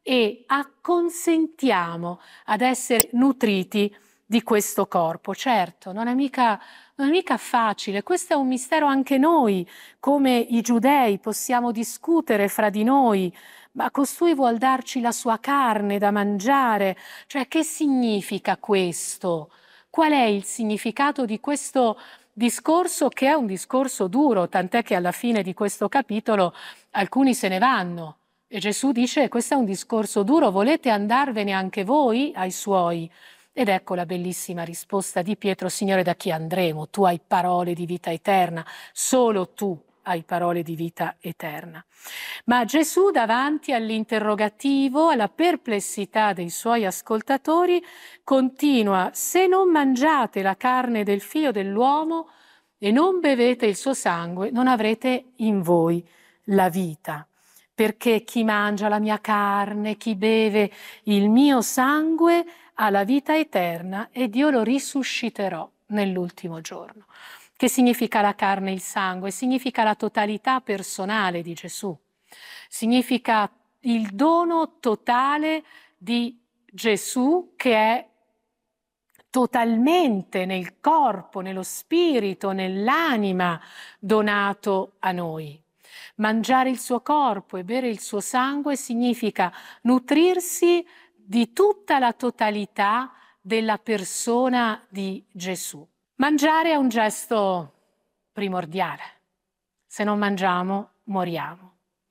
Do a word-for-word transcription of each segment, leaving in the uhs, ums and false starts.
e acconsentiamo ad essere nutriti di questo corpo. Certo, non è mica, non è mica facile, questo è un mistero anche noi, come i giudei possiamo discutere fra di noi, ma costui vuol darci la sua carne da mangiare, cioè che significa questo? Qual è il significato di questo discorso che è un discorso duro, tant'è che alla fine di questo capitolo alcuni se ne vanno e Gesù dice questo è un discorso duro, volete andarvene anche voi ai suoi? Ed ecco la bellissima risposta di Pietro: Signore, da chi andremo? Tu hai parole di vita eterna, solo tu hai parole di vita eterna. Ma Gesù, davanti all'interrogativo, alla perplessità dei suoi ascoltatori, continua: se non mangiate la carne del Figlio dell'uomo e non bevete il suo sangue, non avrete in voi la vita. Perché chi mangia la mia carne, chi beve il mio sangue, ha la vita eterna ed io lo risusciterò nell'ultimo giorno. Che significa la carne e il sangue? Significa la totalità personale di Gesù. Significa il dono totale di Gesù che è totalmente nel corpo, nello spirito, nell'anima donato a noi. Mangiare il suo corpo e bere il suo sangue significa nutrirsi di tutta la totalità della persona di Gesù. Mangiare è un gesto primordiale. Se non mangiamo, moriamo.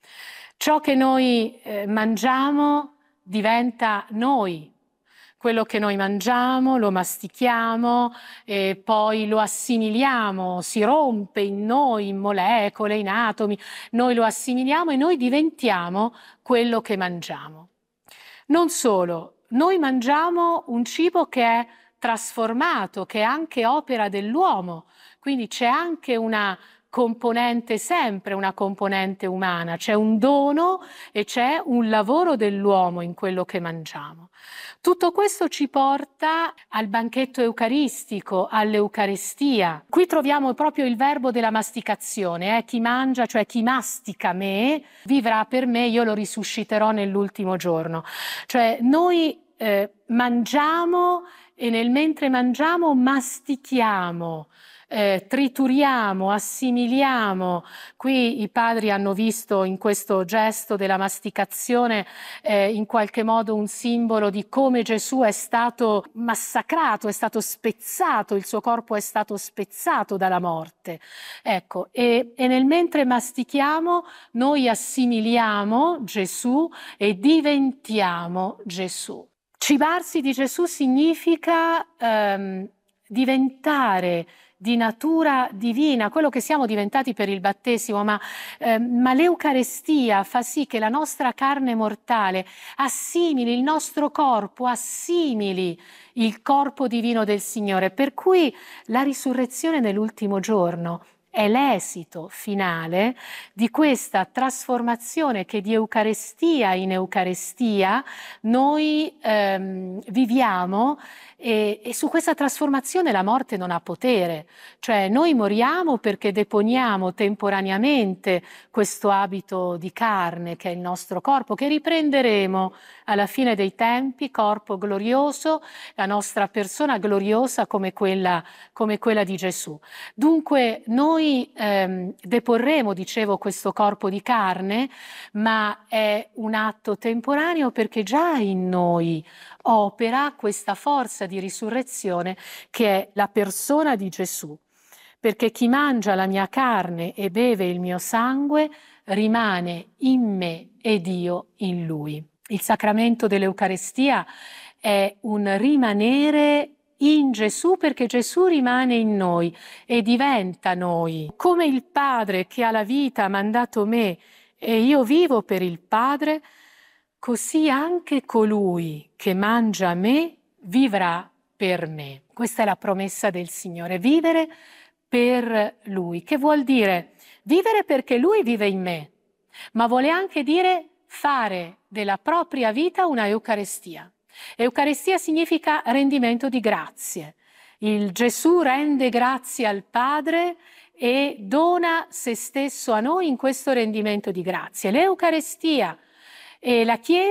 Ciò che noi eh, mangiamo diventa noi. Quello che noi mangiamo lo mastichiamo e poi lo assimiliamo, si rompe in noi, in molecole, in atomi, noi lo assimiliamo e noi diventiamo quello che mangiamo. Non solo, noi mangiamo un cibo che è trasformato, che è anche opera dell'uomo, quindi c'è anche una componente, sempre una componente umana, c'è un dono e c'è un lavoro dell'uomo in quello che mangiamo. Tutto questo ci porta al banchetto eucaristico, all'Eucarestia. Qui troviamo proprio il verbo della masticazione, eh? Chi mangia, cioè chi mastica me, vivrà per me, io lo risusciterò nell'ultimo giorno. Cioè noi eh, mangiamo e nel mentre mangiamo mastichiamo, Eh, trituriamo, assimiliamo. Qui i padri hanno visto in questo gesto della masticazione eh, in qualche modo un simbolo di come Gesù è stato massacrato, è stato spezzato, il suo corpo è stato spezzato dalla morte. Ecco, e, e nel mentre mastichiamo noi assimiliamo Gesù e diventiamo Gesù. Cibarsi di Gesù significa ehm, diventare di natura divina, quello che siamo diventati per il battesimo, ma, eh, ma l'Eucarestia fa sì che la nostra carne mortale assimili il nostro corpo, assimili il corpo divino del Signore, per cui la risurrezione nell'ultimo giorno è l'esito finale di questa trasformazione che di Eucarestia in Eucarestia noi ehm, viviamo e, e su questa trasformazione la morte non ha potere, cioè noi moriamo perché deponiamo temporaneamente questo abito di carne che è il nostro corpo, che riprenderemo alla fine dei tempi, corpo glorioso, la nostra persona gloriosa come quella, come quella di Gesù. Dunque noi ehm, deporremo, dicevo, questo corpo di carne, ma è un atto temporaneo perché già in noi opera questa forza di risurrezione che è la persona di Gesù. Perché chi mangia la mia carne e beve il mio sangue rimane in me ed io in lui. Il sacramento dell'Eucarestia è un rimanere in Gesù perché Gesù rimane in noi e diventa noi. Come il Padre che ha la vita ha mandato me e io vivo per il Padre, così anche colui che mangia me vivrà per me. Questa è la promessa del Signore, vivere per Lui. Che vuol dire? Vivere perché Lui vive in me, ma vuole anche dire fare della propria vita una Eucarestia. Eucarestia significa rendimento di grazie. Il Gesù rende grazie al Padre e dona se stesso a noi in questo rendimento di grazie. L'Eucarestia e la Chiesa